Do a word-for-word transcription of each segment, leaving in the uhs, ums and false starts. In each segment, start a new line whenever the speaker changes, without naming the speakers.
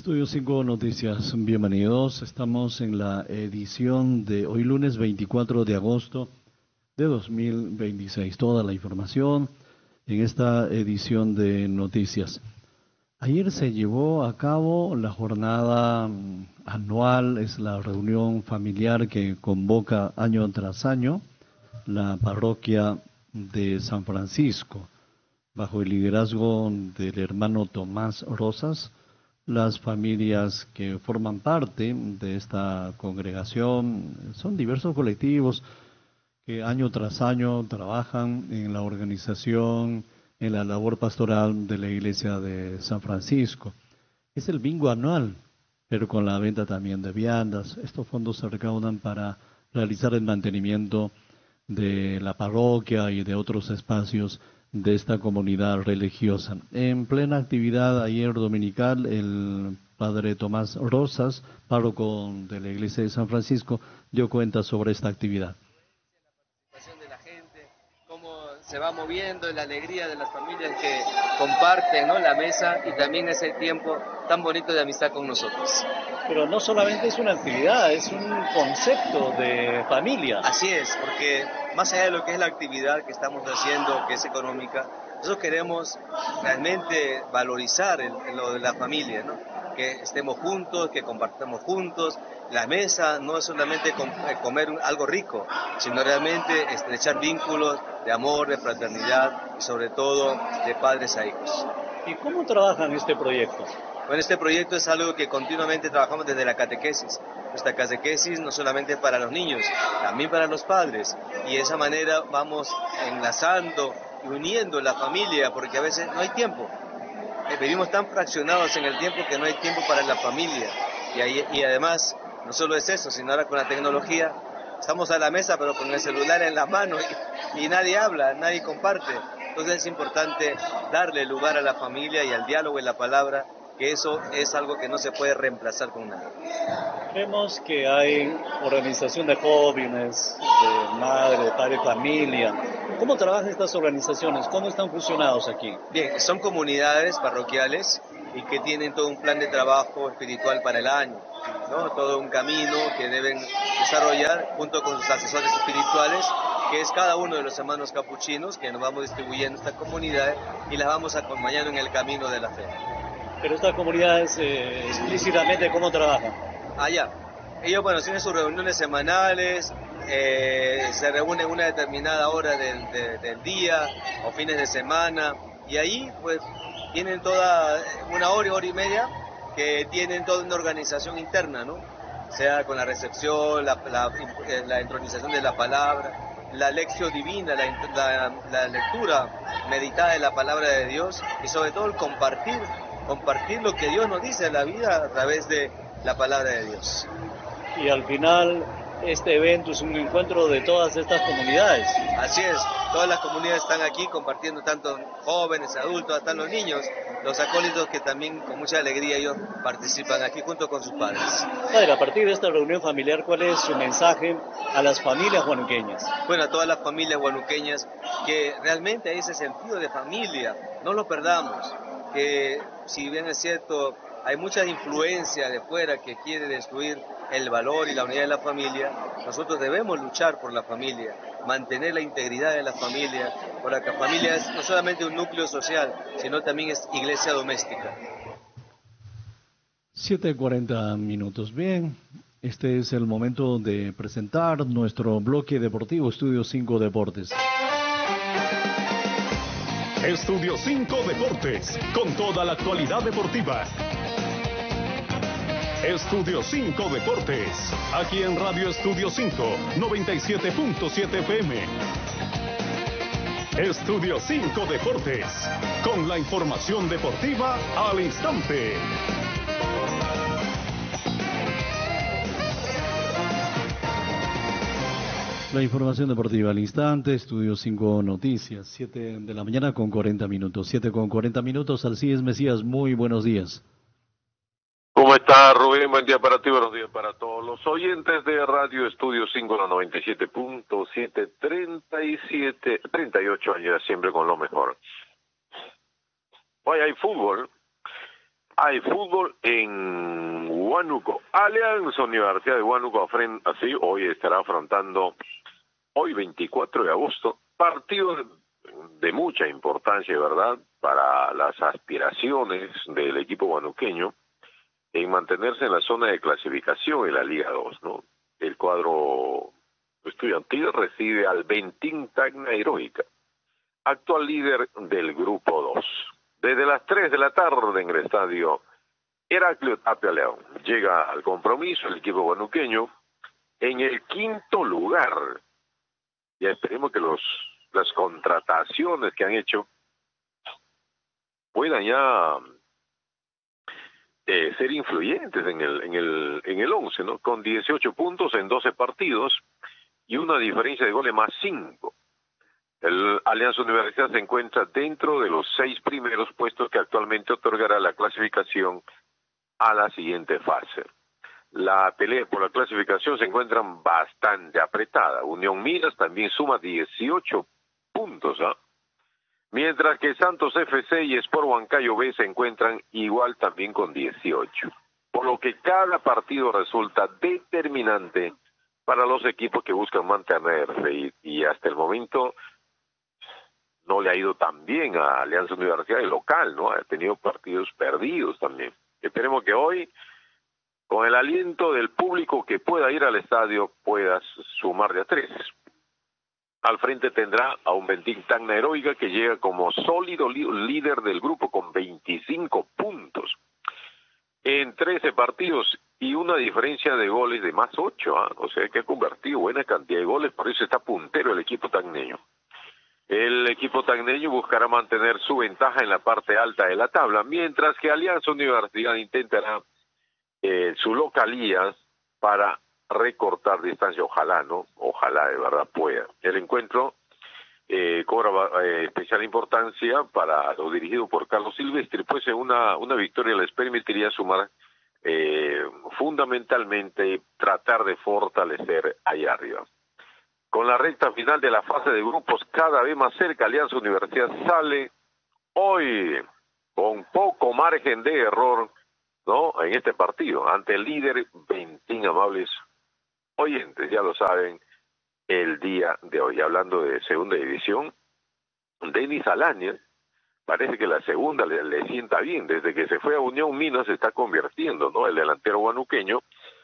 Estudio cinco Noticias, bienvenidos. Estamos en la edición de hoy lunes veinticuatro de agosto de dos mil veintiséis. Toda la información en esta edición de Noticias. Ayer se llevó a cabo la jornada anual, es la reunión familiar que convoca año tras año la parroquia de San Francisco, bajo el liderazgo del hermano Tomás Rosas. Las familias que forman parte de esta congregación son diversos colectivos que año tras año trabajan en la organización, en la labor pastoral de la iglesia de San Francisco. Es el bingo anual, pero con la venta también de viandas. Estos fondos se recaudan para realizar el mantenimiento de la parroquia y de otros espacios de esta comunidad religiosa. En plena actividad ayer dominical, el padre Tomás Rosas, párroco de la iglesia de San Francisco, dio cuenta sobre esta actividad.
La participación de la gente, cómo se va moviendo, la alegría de las familias que comparten, ¿no?, la mesa, y también ese tiempo tan bonito de amistad con nosotros.
Pero no solamente es una actividad, es un concepto de familia.
Así es, porque más allá de lo que es la actividad que estamos haciendo, que es económica, nosotros queremos realmente valorizar el, lo de la familia, ¿no? Que estemos juntos, que compartamos juntos. La mesa no es solamente com comer algo rico, sino realmente estrechar vínculos de amor, de fraternidad y sobre todo de padres a hijos.
¿Y cómo trabajan este proyecto?
Bueno, este proyecto es algo que continuamente trabajamos desde la catequesis. Nuestra catequesis no solamente para los niños, también para los padres. Y de esa manera vamos enlazando y uniendo la familia, porque a veces no hay tiempo. Vivimos tan fraccionados en el tiempo que no hay tiempo para la familia. Y, ahí, y además, no solo es eso, sino ahora con la tecnología, estamos a la mesa pero con el celular en la mano y, y nadie habla, nadie comparte. Entonces es importante darle lugar a la familia y al diálogo y la palabra, que eso es algo que no se puede reemplazar con nada.
Vemos que hay organización de jóvenes, de madre, de padre, familia. ¿Cómo trabajan estas organizaciones? ¿Cómo están fusionados aquí?
Bien, son comunidades parroquiales y que tienen todo un plan de trabajo espiritual para el año, ¿no? Todo un camino que deben desarrollar junto con sus asesores espirituales, que es cada uno de los hermanos capuchinos, que nos vamos distribuyendo estas comunidades y las vamos acompañando en el camino de la fe.
Pero estas comunidades, eh, explícitamente, ¿cómo trabajan?
Allá. Ellos, bueno, tienen sus reuniones semanales, eh, se reúnen una determinada hora del, de, del día o fines de semana, y ahí, pues, tienen toda una hora, hora y media, que tienen toda una organización interna, ¿no? Sea con la recepción, la, la, la intronización de la palabra, la lección divina, la, la, la lectura meditada de la palabra de Dios, y sobre todo el compartir, compartir lo que Dios nos dice en la vida a través de la palabra de Dios.
Y al final, este evento es un encuentro de todas estas comunidades.
Así es, todas las comunidades están aquí compartiendo, tanto jóvenes, adultos, hasta los niños, los acólitos que también con mucha alegría ellos participan aquí junto con sus padres.
Padre, a partir de esta reunión familiar, ¿cuál es su mensaje a las familias huanuqueñas?
Bueno, a todas las familias huanuqueñas, que realmente hay ese sentido de familia, no lo perdamos, que si bien es cierto, hay mucha influencia de fuera que quiere destruir el valor y la unidad de la familia, nosotros debemos luchar por la familia, mantener la integridad de la familia, porque la familia es no solamente un núcleo social, sino también es iglesia doméstica.
siete cuarenta minutos. Bien, este es el momento de presentar nuestro bloque deportivo, Estudio cinco Deportes.
Estudio cinco Deportes, con toda la actualidad deportiva. Estudio cinco Deportes, aquí en Radio Estudio cinco, noventa y siete punto siete F M. Estudio cinco Deportes, con la información deportiva al instante.
La información deportiva al instante, Estudio cinco Noticias, siete de la mañana con cuarenta minutos, siete con cuarenta minutos, Alcides Mesías, muy buenos días.
¿Cómo está, Rubén? Buen día para ti, buenos días para todos los oyentes de Radio Estudio cinco, la noventa y siete punto siete, treinta y siete, treinta y ocho años, siempre con lo mejor. Hoy hay fútbol. hay fútbol en Huánuco. Alianza Universidad de Huánuco, así, hoy estará afrontando, hoy veinticuatro de agosto, partido de, de mucha importancia, ¿verdad?, para las aspiraciones del equipo huanuqueño en mantenerse en la zona de clasificación en la Liga dos, ¿no? El cuadro estudiantil recibe al Bentín Tacna Heroica, actual líder del Grupo dos. Desde las tres de la tarde en el estadio Heraclio Tapia León llega al compromiso el equipo huanuqueño en el quinto lugar. Ya esperemos que los las contrataciones que han hecho puedan ya eh, ser influyentes en el en el en el once, ¿no? Con dieciocho puntos en doce partidos y una diferencia de goles más cinco. El Alianza Universidad se encuentra dentro de los seis primeros puestos que actualmente otorgará la clasificación a la siguiente fase. La pelea por la clasificación se encuentra bastante apretada. Unión Minas también suma dieciocho puntos, ¿eh? Mientras que Santos F C y Sport Huancayo B se encuentran igual también con dieciocho. Por lo que cada partido resulta determinante para los equipos que buscan mantenerse y, y hasta el momento no le ha ido tan bien a Alianza Universidad de local, ¿no? Ha tenido partidos perdidos también. Esperemos que hoy, con el aliento del público que pueda ir al estadio, puedas sumar de a tres. Al frente tendrá a un Bentín Tacna Heroica que llega como sólido líder del grupo con veinticinco puntos en trece partidos y una diferencia de goles de más ocho, ¿eh? O sea que ha convertido buena cantidad de goles, por eso está puntero el equipo tacneño. El equipo tacneño buscará mantener su ventaja en la parte alta de la tabla, mientras que Alianza Universidad intentará eh, su localía para recortar distancia, ojalá, ¿no? Ojalá de verdad pueda. El encuentro eh, cobra eh, especial importancia para lo dirigido por Carlos Silvestre, pues en una, una victoria les permitiría sumar eh, fundamentalmente tratar de fortalecer allá arriba. Con la recta final de la fase de grupos cada vez más cerca, Alianza Universidad sale hoy con poco margen de error, ¿no?, en este partido, ante el líder Bentín. Amables oyentes, ya lo saben, el día de hoy, hablando de segunda división, Denis Alañez, parece que la segunda le, le sienta bien, desde que se fue a Unión Minas se está convirtiendo, ¿no?, el delantero huanuqueño.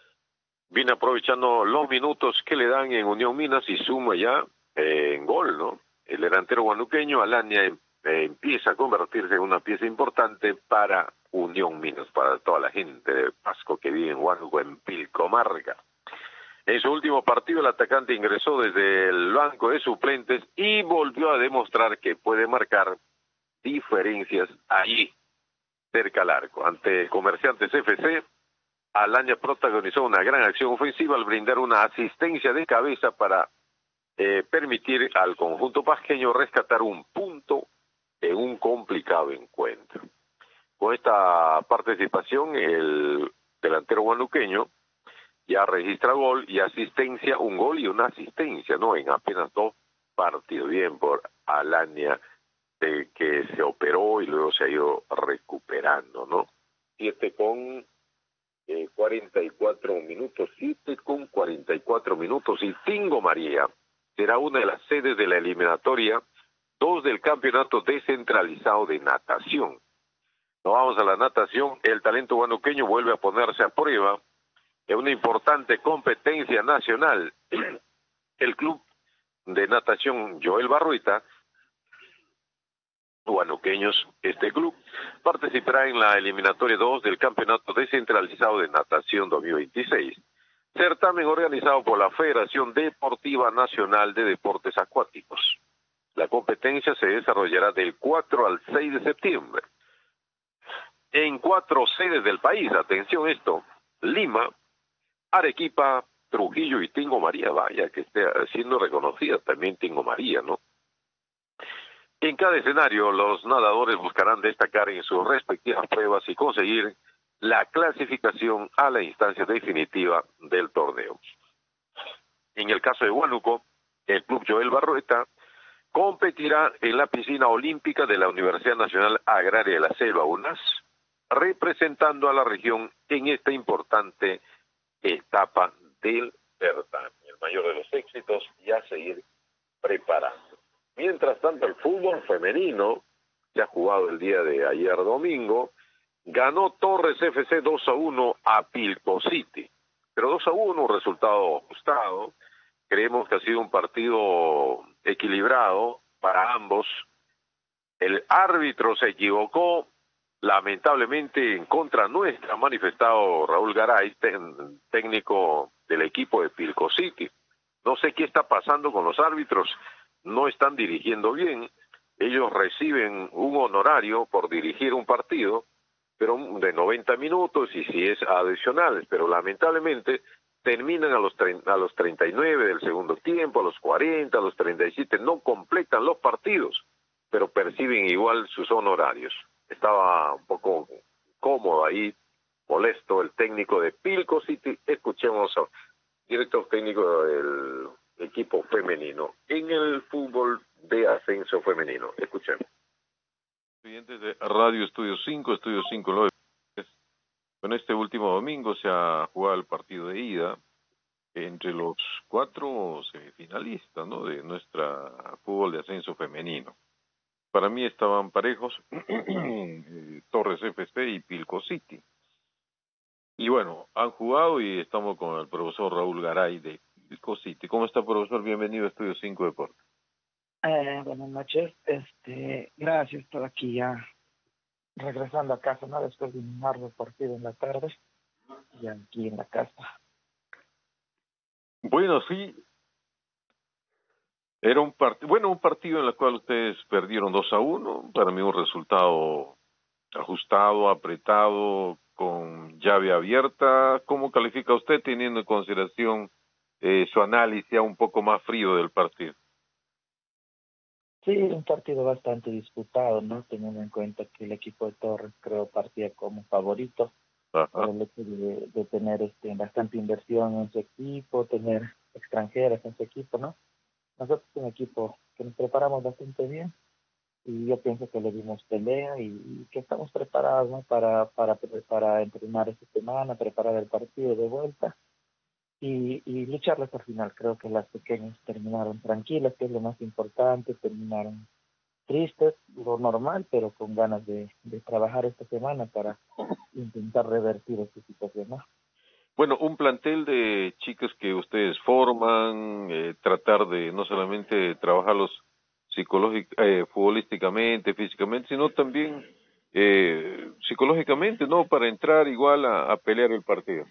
Viene aprovechando los minutos que le dan en Unión Minas y suma ya eh, en gol, ¿no? El delantero huanuqueño, Alañez, eh, empieza a convertirse en una pieza importante para Unión Minas, para toda la gente de Pasco que vive en Huánuco, en Pilcomarca. En su último partido, el atacante ingresó desde el banco de suplentes y volvió a demostrar que puede marcar diferencias allí, cerca al arco. Ante Comerciantes F C, Alañez protagonizó una gran acción ofensiva al brindar una asistencia de cabeza para eh, permitir al conjunto pasqueño rescatar un punto en un complicado encuentro. Con esta participación, el delantero huanuqueño ya registra gol y asistencia, un gol y una asistencia, ¿no?, en apenas dos partidos. Bien por Alañez, eh, que se operó y luego se ha ido recuperando, ¿no? Siete con Eh, cuarenta y cuatro minutos, siete con cuarenta y cuatro minutos, y Tingo María será una de las sedes de la eliminatoria dos del campeonato descentralizado de natación. Nos vamos a la natación. El talento huanuqueño vuelve a ponerse a prueba en una importante competencia nacional. El club de natación Joel Barrueta, huanuqueños, este club participará en la eliminatoria dos del Campeonato Descentralizado de Natación dos mil veintiséis, certamen organizado por la Federación Deportiva Nacional de Deportes Acuáticos. La competencia se desarrollará del cuatro al seis de septiembre en cuatro sedes del país. Atención esto: Lima, Arequipa, Trujillo y Tingo María. Vaya que esté siendo reconocida también Tingo María, ¿no? En cada escenario, los nadadores buscarán destacar en sus respectivas pruebas y conseguir la clasificación a la instancia definitiva del torneo. En el caso de Huánuco, el club Joel Barrueta competirá en la piscina olímpica de la Universidad Nacional Agraria de la Selva, UNAS, representando a la región en esta importante etapa del certamen. El mayor de los éxitos y a seguir preparando. Mientras tanto, el fútbol femenino se ha jugado el día de ayer domingo. Ganó Torres F C dos a uno a Pilco City, pero dos a uno, un resultado ajustado. Creemos que ha sido un partido equilibrado para ambos. El árbitro se equivocó, lamentablemente en contra nuestra, ha manifestado Raúl Garay, ten, técnico del equipo de Pilco City. No sé qué está pasando con los árbitros, no están dirigiendo bien. Ellos reciben un honorario por dirigir un partido, pero de noventa minutos y si es adicionales, pero lamentablemente terminan a los, a los treinta y nueve del segundo tiempo, a los cuarenta, a los treinta y siete, no completan los partidos, pero perciben igual sus honorarios. Estaba un poco cómodo ahí, molesto el técnico de Pilco City. Escuchemos al director técnico del equipo femenino en el fútbol de ascenso femenino. Escuchemos.
Clientes de Radio Estudio cinco, Estudio cinco López. Con este último domingo se ha jugado el partido de ida entre los cuatro semifinalistas, ¿no?, de nuestra fútbol de ascenso femenino. Para mí estaban parejos Torres F C y Pilco City. Y bueno, han jugado y estamos con el profesor Raúl Garay de Pilco City. ¿Cómo está, profesor? Bienvenido a Estudio cinco Deportes.
Eh, buenas noches. Este, gracias por aquí ya regresando a casa, ¿no? Después de un largo partido en la tarde, ya aquí en la casa.
Bueno, sí. Era un partido, bueno, un partido en el cual ustedes perdieron dos a uno. Para mí un resultado ajustado, apretado, con llave abierta. ¿Cómo califica usted teniendo en consideración eh, su análisis ya un poco más frío del partido?
Sí, un partido bastante disputado, ¿no? Teniendo en cuenta que el equipo de Torres creo partía como favorito. Ajá. Por el hecho de, de tener este bastante inversión en su equipo, tener extranjeras en su equipo, ¿no? Nosotros es un equipo que nos preparamos bastante bien y yo pienso que le dimos pelea y, y que estamos preparados, ¿no? Para, para, para entrenar esta semana, preparar el partido de vuelta y, y lucharlo hasta el final. Creo que las pequeñas terminaron tranquilas, que es lo más importante, terminaron tristes, lo normal, pero con ganas de, de trabajar esta semana para intentar revertir esta situación, ¿no?
Bueno, un plantel de chicas que ustedes forman, eh, tratar de no solamente trabajarlos psicológic, eh, futbolísticamente, físicamente, sino también eh, psicológicamente, ¿no? Para entrar igual a, a pelear el partido.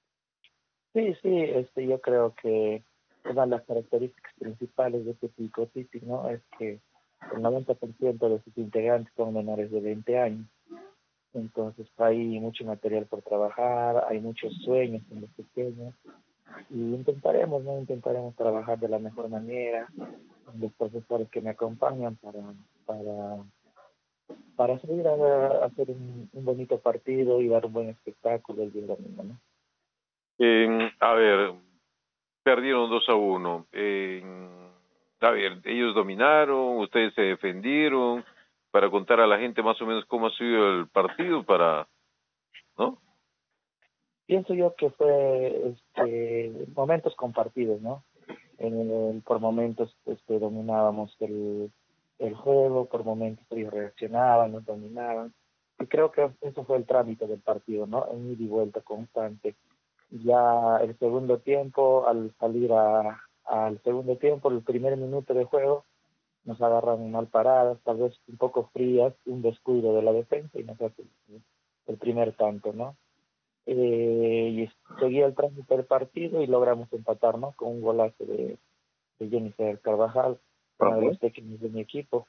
Sí, sí, este, yo creo que una de las características principales de este Pilco City, ¿no? Es que el noventa por ciento de sus integrantes son menores de veinte años. Entonces hay mucho material por trabajar, hay muchos sueños en los pequeños y intentaremos, ¿no? Intentaremos trabajar de la mejor manera con los profesores que me acompañan para para para salir a, a hacer un, un bonito partido y dar un buen espectáculo el día domingo, ¿no?
Eh, a ver, perdieron dos a uno. Eh, a ver, ellos dominaron, ustedes se defendieron, para contar a la gente más o menos cómo ha sido el partido, para, ¿no?
Pienso yo que fue este, momentos compartidos, ¿no? En el, por momentos este, dominábamos el, el juego, por momentos ellos reaccionaban, nos dominaban. Y creo que eso fue el trámite del partido, ¿no? En ida y vuelta constante. Ya el segundo tiempo, al salir a, al segundo tiempo, el primer minuto de juego, nos agarran mal paradas, tal vez un poco frías, un descuido de la defensa y nos hace el, el primer tanto, ¿no? Eh, y seguía el trámite del partido y logramos empatar, ¿no? Con un golazo de, de Jennifer Carvajal, uno de los pequeños de mi equipo.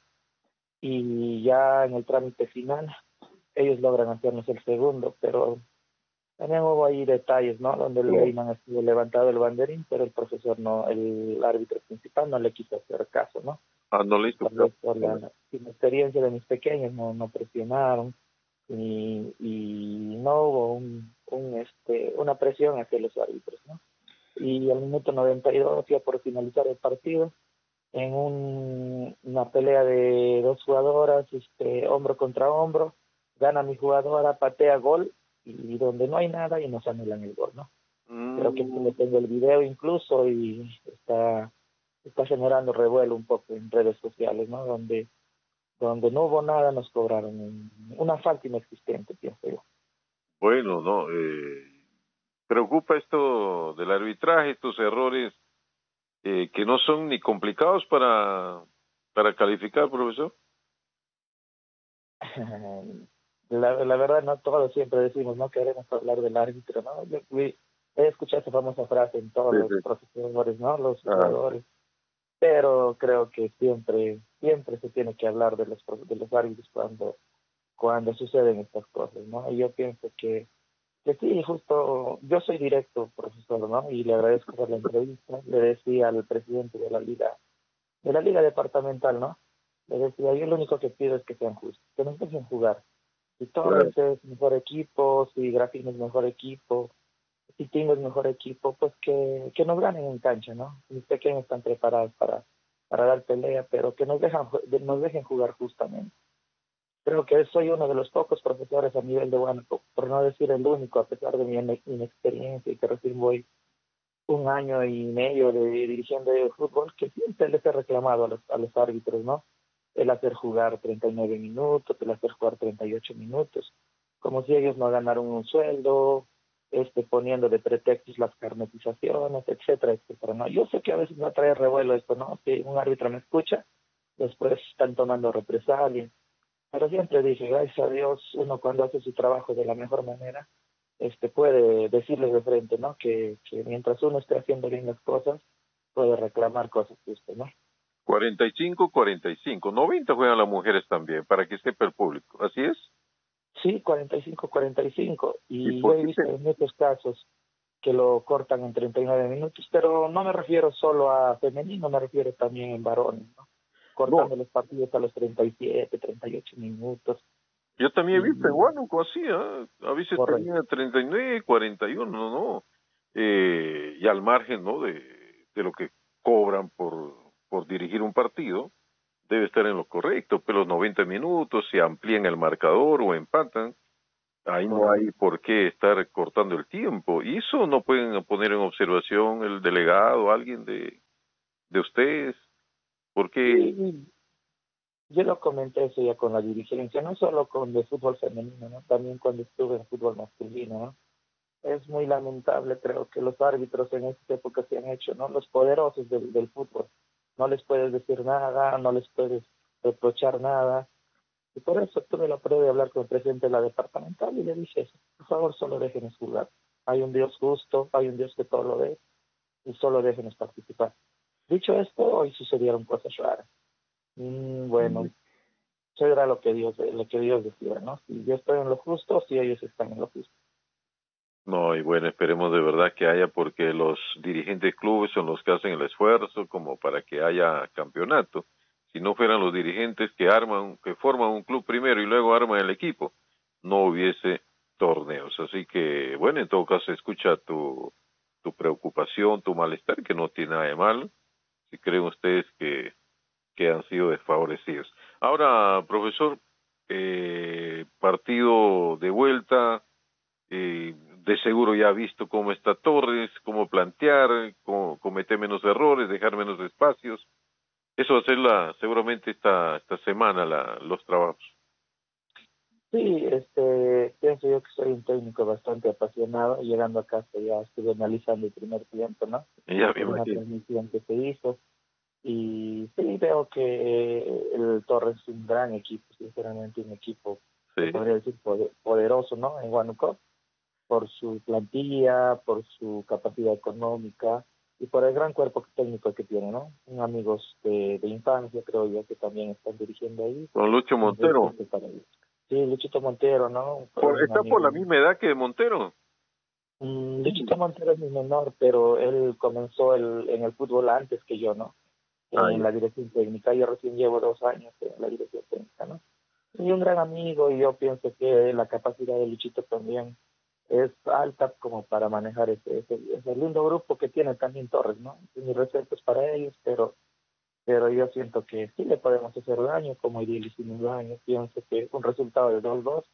Y ya en el trámite final, ellos logran hacernos el segundo, pero también hubo ahí detalles, ¿no? Donde el Leyman estuvo levantado el banderín, pero el profesor no, el árbitro principal no le quiso hacer caso, ¿no?
Ah, no le hizo caso.
Por la inexperiencia de mis pequeños, no, no presionaron y, y no hubo un, un este una presión hacia los árbitros, ¿no? Y al minuto noventa y dos, ya por finalizar el partido, en un, una pelea de dos jugadoras, este hombro contra hombro, gana mi jugadora, patea gol, y donde no hay nada y nos anulan el gol, ¿no? Mm. Creo que le tengo el video incluso y está, está generando revuelo un poco en redes sociales, ¿no? Donde, donde no hubo nada nos cobraron una falta inexistente, pienso yo.
Bueno, no, eh, preocupa esto del arbitraje, estos errores eh, que no son ni complicados para, para calificar, profesor.
La, la verdad, no todos siempre decimos, no queremos hablar del árbitro, ¿no? Yo, he escuchado esa famosa frase en todos sí, los sí. profesores, ¿no? Los ah. jugadores. Pero creo que siempre, siempre se tiene que hablar de los, de los árbitros cuando, cuando suceden estas cosas, ¿no? Y yo pienso que, que sí, justo, yo soy directo, profesor, ¿no? Y le agradezco por la entrevista. Le decía al presidente de la liga, de la liga departamental, ¿no? Le decía, yo lo único que pido es que sean justos, que nos dejen jugar. Si Torres claro. es mejor equipo, si Grafín es mejor equipo, si Tingo es mejor equipo, pues que, que nos ganen en cancha, ¿no? Mis pequeños están preparados para, para dar pelea, pero que nos, dejan, nos dejen jugar justamente. Creo que soy uno de los pocos profesores a nivel de Huánuco, por no decir el único, a pesar de mi inexperiencia y que recién voy un año y medio de dirigiendo de fútbol, que siempre les he reclamado a los, a los árbitros, ¿no? El hacer jugar treinta y nueve minutos, el hacer jugar treinta y ocho minutos, como si ellos no ganaron un sueldo, este poniendo de pretextos las carnetizaciones, etcétera, etcétera, ¿no? Yo sé que a veces me trae revuelo esto, ¿no? Si un árbitro me escucha, después están tomando represalias, pero siempre dije, gracias a Dios, uno cuando hace su trabajo de la mejor manera, este puede decirles de frente, ¿no? Que, que mientras uno esté haciendo bien las cosas, puede reclamar cosas justas, ¿no?
cuarenta y cinco, cuarenta y cinco, noventa juegan las mujeres también, para que sepa el público, ¿así es?
Sí, cuarenta y cinco, cuarenta y cinco, y, ¿Y yo he visto te... en muchos casos que lo cortan en treinta y nueve minutos, pero no me refiero solo a femenino, me refiero también en varones, ¿no? Cortando no. los partidos a los treinta y siete, treinta y ocho minutos.
Yo también he visto en Huánuco así, ¿eh? A veces correcto. Tenía treinta y nueve, cuarenta y uno, no, no, eh, y al margen, ¿no? De, de lo que cobran por, por dirigir un partido, debe estar en lo correcto, pero los noventa minutos, si amplían el marcador o empatan, ahí no hay por qué estar cortando el tiempo, y eso no pueden poner en observación el delegado, alguien de, de ustedes, porque...
Sí, yo lo comenté eso ya con la dirigencia, no solo con el fútbol femenino, ¿no? También cuando estuve en fútbol masculino, ¿no? Es muy lamentable, creo que los árbitros en esta época se han hecho, ¿no? Los poderosos del, del fútbol. No les puedes decir nada, no les puedes reprochar nada. Y por eso tuve la prueba de hablar con el presidente de la departamental y le dije eso. Por favor, solo déjenos jugar. Hay un Dios justo, hay un Dios que todo lo ve, y solo déjenos participar. Dicho esto, hoy sucedieron cosas raras. Mm, bueno, eso era lo que Dios lo que Dios decía, ¿no? Si yo estoy en lo justo, si ellos están en lo justo.
No, y bueno, esperemos de verdad que haya, porque los dirigentes clubes son los que hacen el esfuerzo como para que haya campeonato. Si no fueran los dirigentes que arman, que forman un club primero y luego arman el equipo, no hubiese torneos. Así que, bueno, en todo caso, escucha tu, tu preocupación, tu malestar, que no tiene nada de malo, si creen ustedes que, que han sido desfavorecidos. Ahora, profesor, eh, partido de vuelta, eh, de seguro ya ha visto cómo está Torres, cómo plantear, cómo cometer menos errores, dejar menos espacios. Eso va a ser la, seguramente esta, esta semana la, los trabajos.
Sí, este, pienso yo que soy un técnico bastante apasionado. Llegando a casa ya estuve analizando el primer tiempo, ¿no?
Ya me
una transmisión que se hizo. Y sí, veo que el Torres es un gran equipo, sinceramente un equipo, sí. Se podría decir, poderoso, ¿no? En Huánuco, por su plantilla, por su capacidad económica y por el gran cuerpo técnico que tiene, ¿no? Amigos de, de infancia, creo yo, que también están dirigiendo ahí.
Con Lucho Montero.
Sí, Luchito Montero, ¿no?
Por, ¿Está amigo. Por la misma edad que Montero?
Mm, Luchito Montero es mi menor, pero él comenzó el, en el fútbol antes que yo, ¿no? Ay. En la dirección técnica. Yo recién llevo dos años en la dirección técnica, ¿no? Y un gran amigo, y yo pienso que la capacidad de Luchito también es alta como para manejar ese, ese, ese lindo grupo que tiene también Torres, ¿no? Mis respetos para ellos, pero pero yo siento que sí le podemos hacer daño, como hoy día le hicimos daño. Pienso que un resultado de dos dos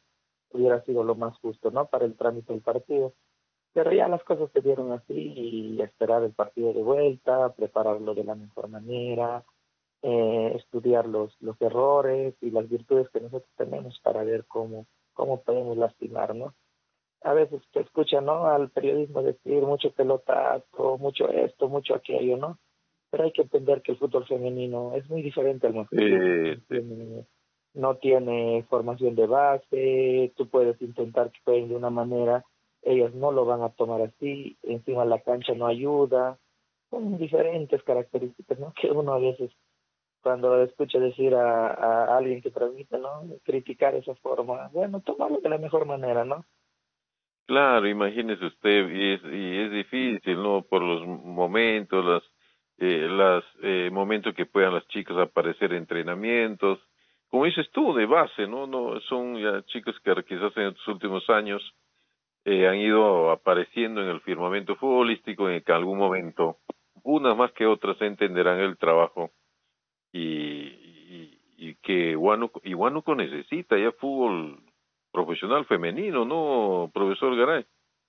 hubiera sido lo más justo, ¿no? Para el trámite del partido. Pero ya las cosas se dieron así y esperar el partido de vuelta, prepararlo de la mejor manera, eh, estudiar los, los errores y las virtudes que nosotros tenemos para ver cómo, cómo podemos lastimar, ¿no? A veces se escucha, ¿no?, al periodismo decir mucho pelotazo, mucho esto, mucho aquello, ¿no? Pero hay que entender que el fútbol femenino es muy diferente al masculino.
Eh,
Tiene- no tiene formación de base, tú puedes intentar que jueguen de una manera, ellas no lo van a tomar así, encima la cancha no ayuda, son diferentes características, ¿no? Que uno a veces cuando escucha decir a, a alguien que transmite, ¿no?, criticar esa forma, bueno, tomarlo de la mejor manera, ¿no?
Claro, imagínese usted, y es, y es difícil, ¿no? Por los momentos, las, eh, las eh, momentos que puedan las chicas aparecer en entrenamientos. Como dices tú, de base, ¿no? No son ya chicas que quizás en estos últimos años eh, han ido apareciendo en el firmamento futbolístico en que algún momento, unas más que otras, entenderán el trabajo y, y, y que Huánuco, y Huánuco necesita ya fútbol profesional femenino, ¿no, profesor Garay?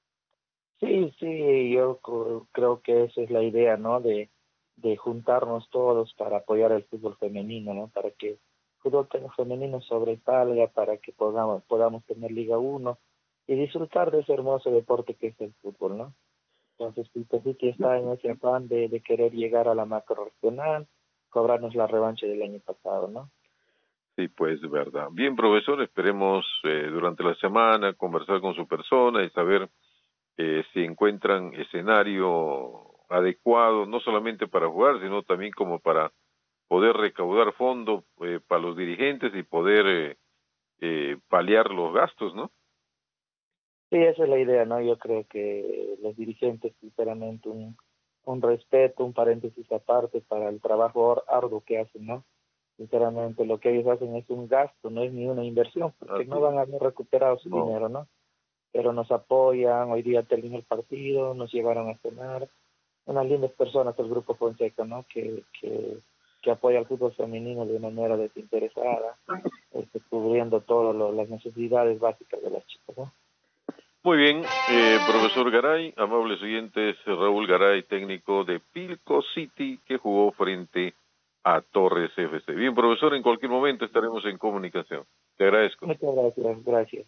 Sí, sí, yo co- creo que esa es la idea, ¿no? De, de juntarnos todos para apoyar el fútbol femenino, ¿no? Para que el fútbol te- femenino sobresalga, para que podamos, podamos tener Liga uno y disfrutar de ese hermoso deporte que es el fútbol, ¿no? Entonces, Tito City está en ese afán de, de querer llegar a la macro regional, cobrarnos la revancha del año pasado, ¿no?
Sí, pues, verdad. Bien, profesor, esperemos eh, durante la semana conversar con su persona y saber eh, si encuentran escenario adecuado, no solamente para jugar, sino también como para poder recaudar fondos eh, para los dirigentes y poder eh, eh, paliar los gastos, ¿no?
Sí, esa es la idea, ¿no? Yo creo que los dirigentes, sinceramente, un, un respeto, un paréntesis aparte para el trabajo ar- arduo que hacen, ¿no? Sinceramente, lo que ellos hacen es un gasto, no es ni una inversión, porque
Así
no van a haber recuperado su
no.
dinero, ¿no? Pero nos apoyan, hoy día terminó el partido, nos llevaron a cenar, unas lindas personas del Grupo Fonseca, ¿no? Que, que, que apoya al fútbol femenino de una manera desinteresada, este, cubriendo todas las necesidades básicas de las chicas, ¿no?
Muy bien, eh, profesor Garay, amables oyentes, Raúl Garay, técnico de Pilco City, que jugó frente a Torres F C. Bien, profesor, en cualquier momento estaremos en comunicación. Te agradezco.
Muchas gracias, gracias.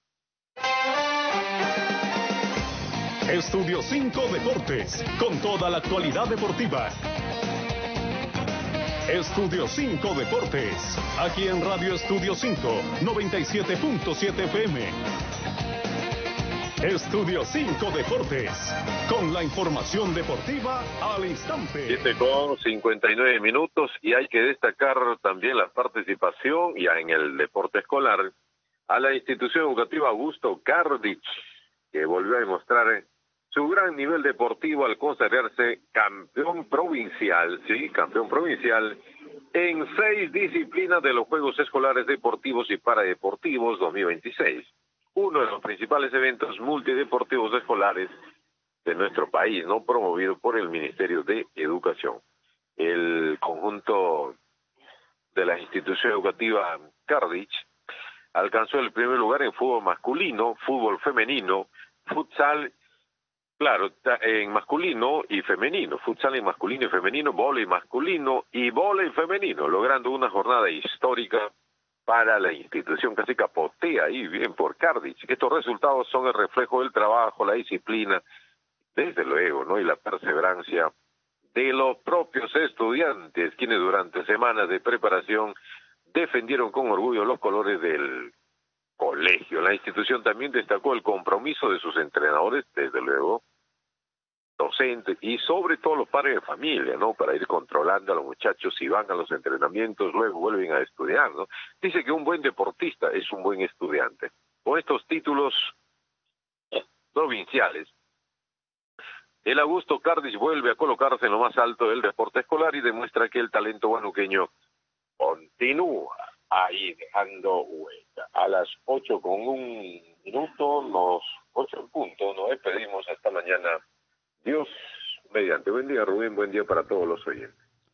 Estudio cinco Deportes, con toda la actualidad deportiva. Estudio cinco Deportes, aquí en Radio Estudio cinco, noventa y siete punto siete F M. Estudio cinco Deportes, con la información deportiva al instante.
siete con cincuenta y nueve minutos, y hay que destacar también la participación ya en el deporte escolar a la institución educativa Augusto Cardich, que volvió a demostrar su gran nivel deportivo al consagrarse campeón provincial, sí, campeón provincial en seis disciplinas de los Juegos Escolares Deportivos y Paradeportivos dos mil veintiséis. Uno de los principales eventos multideportivos escolares de nuestro país, no promovido por el Ministerio de Educación. El conjunto de la institución educativa Cardich alcanzó el primer lugar en fútbol masculino, fútbol femenino, futsal, claro, en masculino y femenino, futsal en masculino y femenino, vóley masculino y vóley femenino, logrando una jornada histórica para la institución. Casi capotea ahí bien por Cardich. Estos resultados son el reflejo del trabajo, la disciplina, desde luego, ¿no? Y la perseverancia de los propios estudiantes, quienes durante semanas de preparación defendieron con orgullo los colores del colegio. La institución también destacó el compromiso de sus entrenadores, desde luego, docentes y sobre todo los padres de familia, ¿no? Para ir controlando a los muchachos si van a los entrenamientos, luego vuelven a estudiar, ¿no? Dice que un buen deportista es un buen estudiante. Con estos títulos provinciales, el Augusto Cardich vuelve a colocarse en lo más alto del deporte escolar y demuestra que el talento guanuqueño continúa ahí dejando huella. A las ocho con un minuto, los ocho en punto, nos despedimos hasta mañana. Dios mediante. Buen día, Rubén, buen día para todos los oyentes.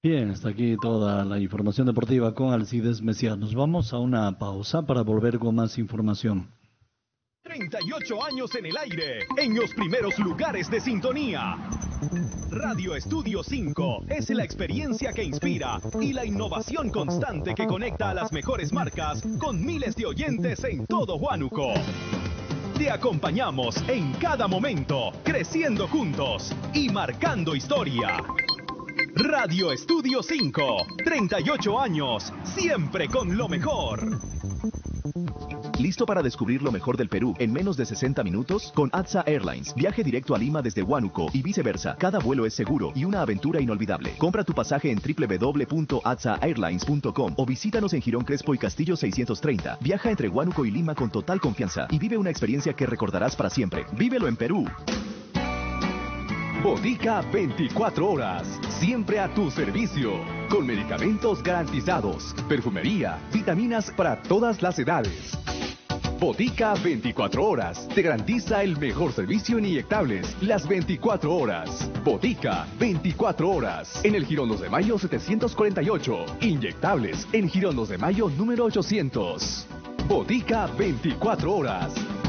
Bien, hasta aquí toda la información deportiva con Alcides Mesías. Nos vamos a una pausa para volver con más información.
treinta y ocho años en el aire, en los primeros lugares de sintonía. Radio Estudio cinco es la experiencia que inspira y la innovación constante que conecta a las mejores marcas con miles de oyentes en todo Huánuco. Te acompañamos en cada momento, creciendo juntos y marcando historia. Radio Estudio cinco, treinta y ocho años, siempre con lo mejor.
¿Listo para descubrir lo mejor del Perú en menos de sesenta minutos? Con A T S A Airlines, viaje directo a Lima desde Huánuco y viceversa. Cada vuelo es seguro y una aventura inolvidable. Compra tu pasaje en doble u doble u doble u punto a t s a airlines punto com o visítanos en Girón Crespo y Castillo seiscientos treinta. Viaja entre Huánuco y Lima con total confianza y vive una experiencia que recordarás para siempre. ¡Vívelo en Perú!
Botica veinticuatro horas, siempre a tu servicio, con medicamentos garantizados, perfumería, vitaminas para todas las edades. Botica veinticuatro horas, te garantiza el mejor servicio en inyectables, las veinticuatro horas. Botica veinticuatro horas, en el Girón dos de Mayo setecientos cuarenta y ocho, inyectables en Girón dos de Mayo número ochocientos. Botica veinticuatro horas.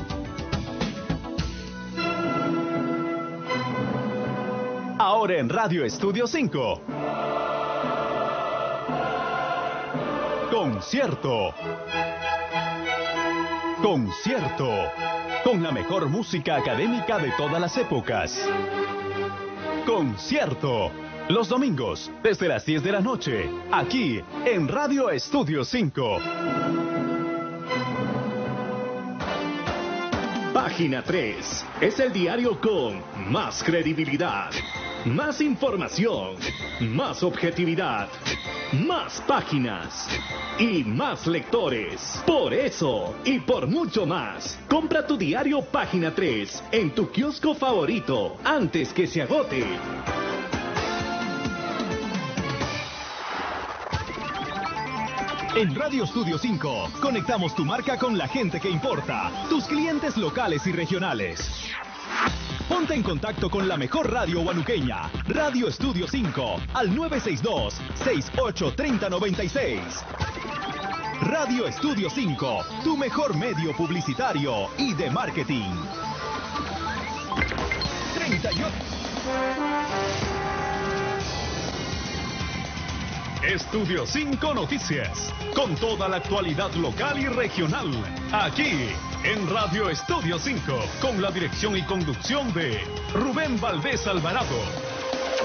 Ahora en Radio Estudio cinco. Concierto. Concierto. Con la mejor música académica de todas las épocas. Concierto. Los domingos, desde las diez de la noche, aquí en Radio Estudio cinco. Página tres. Es el diario con más credibilidad, más información, más objetividad, más páginas y más lectores. Por eso y por mucho más, compra tu diario Página tres en tu kiosco favorito antes que se agote. En Radio Estudio cinco, conectamos tu marca con la gente que importa, tus clientes locales y regionales. Ponte en contacto con la mejor radio huanuqueña, Radio Estudio cinco, al nueve seis dos, seis ocho tres cero nueve seis. Radio Estudio cinco, tu mejor medio publicitario y de marketing. treinta y ocho. Estudio cinco Noticias, con toda la actualidad local y regional, aquí en Radio Estudio cinco, con la dirección y conducción de Rubén Valdés Alvarado.